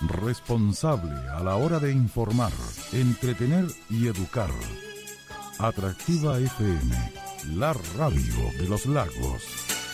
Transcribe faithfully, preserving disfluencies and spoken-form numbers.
responsable a la hora de informar, entretener y educar. Atractiva F M, la radio de los lagos.